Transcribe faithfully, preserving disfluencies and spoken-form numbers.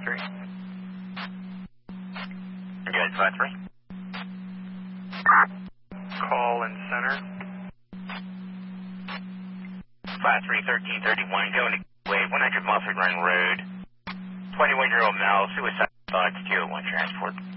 three. Good, flat three. Call in center. Flat three, thirteen thirty-one, going to Gateway, one hundred Moffett Run Road. twenty-one-year-old male, suicide thoughts, two oh one transport.